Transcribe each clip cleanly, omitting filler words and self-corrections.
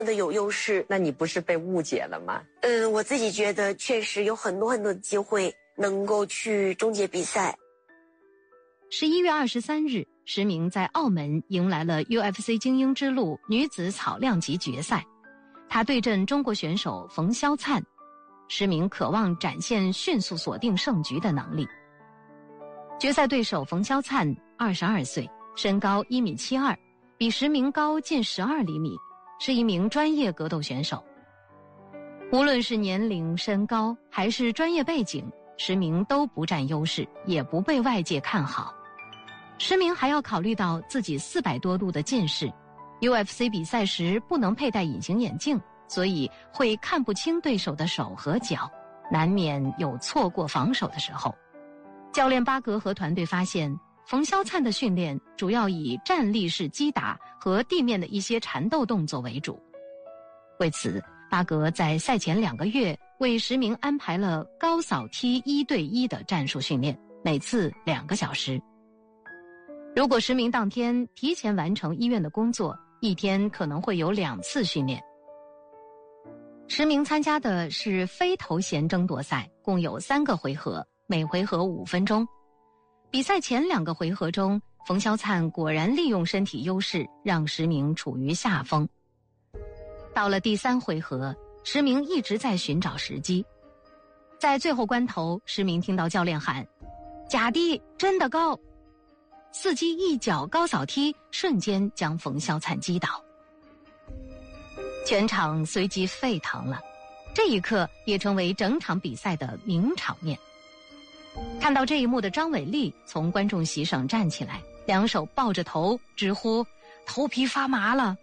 的有优势。 那你不是被误解了吗？ 我自己觉得确实有很多的机会能够去终结比赛。 11月23日，石明在澳门迎来了 UFC 精英之路女子草量级决赛，她对阵中国选手冯潇灿。石明渴望展现迅速锁定胜局的能力。决赛对手冯潇灿22岁，身高1.72米，比石明高近12厘米，是一名专业格斗选手。无论是年龄、身高还是专业背景，石明都不占优势，也不被外界看好。石明还要考虑到自己400多度的近视， UFC 比赛时不能佩戴隐形眼镜，所以会看不清对手的手和脚，难免有错过防守的时候。教练巴格和团队发现，冯潇灿的训练主要以站立式击打和地面的一些缠斗动作为主。为此，巴格在赛前2个月为石明安排了高扫踢1对1的战术训练，每次2个小时。如果石明当天提前完成医院的工作，一天可能会有2次训练。石明参加的是非头衔争夺赛，共有3个回合，每回合5分钟。比赛前2个回合中，冯潇灿果然利用身体优势，让石明处于下风。到了第3回合，石明一直在寻找时机。在最后关头，石明听到教练喊：“假的，真的高！”伺机一脚高扫踢，瞬间将冯潇灿击倒。全场随即沸腾了，这一刻也成为整场比赛的名场面。看到这一幕的张伟丽从观众席上站起来，2手抱着头，直呼头皮发麻了。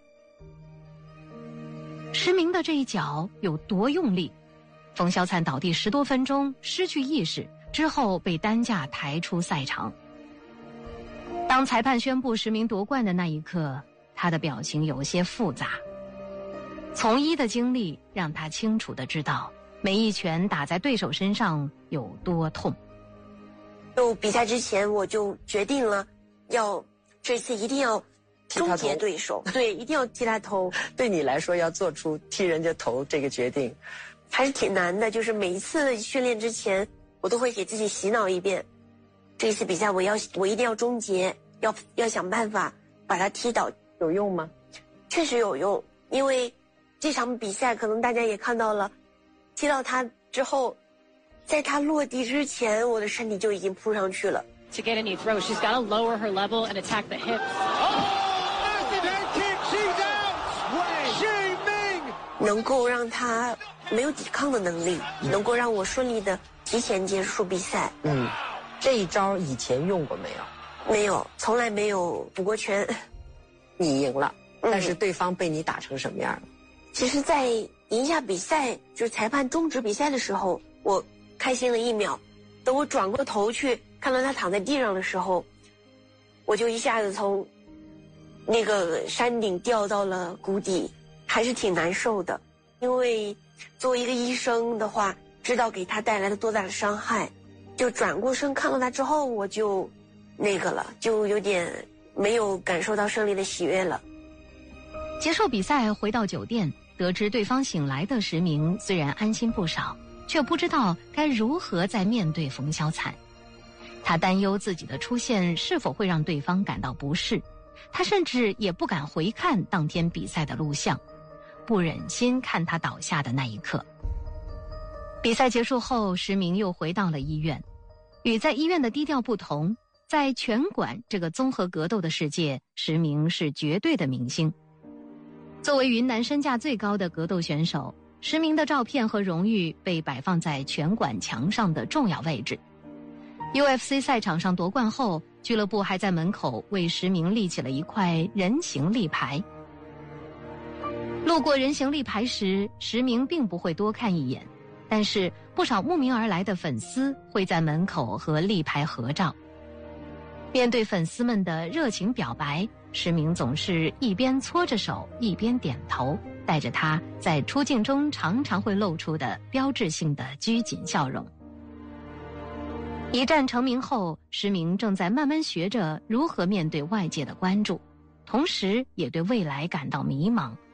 石明的这一脚有多用力？冯潇灿倒地10多分钟，失去意识，之后被担架抬出赛场。当裁判宣布石明夺冠的那一刻，他的表情有些复杂。从医的经历让他清楚地知道，每一拳打在对手身上有多痛。 就比赛之前，我就决定了，这次一定要终结对手，对，一定要踢他头。 对你来说，要做出踢人家头这个决定， 还是挺难的。就是每一次训练之前，我都会给自己洗脑一遍。这一次比赛我一定要终结，要想办法把他踢倒。 有用吗？ 确实有用，因为这场比赛可能大家也看到了，踢到他之后，在他落地之前，我的身体就已经扑上去了。 To get a knee throw, she's got to lower her level and attack the hips. Massive head kick, she's out! Xi Ming! 能够让他没有抵抗的能力，能够让我顺利的提前结束比赛。 这一招以前用过没有？ 没有，从来没有补过拳。 你赢了，但是对方被你打成什么样了？ 其实在赢下比赛，就是裁判终止比赛的时候，我开心了1秒。等我转过头去看到他躺在地上的时候，我就一下子从那个山顶掉到了谷底，还是挺难受的。因为作为一个医生的话，知道给他带来了多大的伤害。就转过身看到他之后，我就就有点没有感受到胜利的喜悦了。 结束比赛回到酒店，得知对方醒来的石明虽然安心不少，却不知道该如何再面对冯潇灿。他担忧自己的出现是否会让对方感到不适，他甚至也不敢回看当天比赛的录像，不忍心看他倒下的那一刻。比赛结束后，石明又回到了医院。与在医院的低调不同，在拳馆这个综合格斗的世界，石明是绝对的明星。作为云南身价最高的格斗选手，石明的照片和荣誉被摆放在拳馆墙上的重要位置。UFC 赛场上夺冠后，俱乐部还在门口为石明立起了一块人形立牌。路过人形立牌时，石明并不会多看一眼，但是不少慕名而来的粉丝会在门口和立牌合照。面对粉丝们的热情表白，石明总是一边搓着手一边点头，带着他在出镜中常常会露出的标志性的拘谨笑容。一战成名后，石明正在慢慢学着如何面对外界的关注，同时也对未来感到迷茫，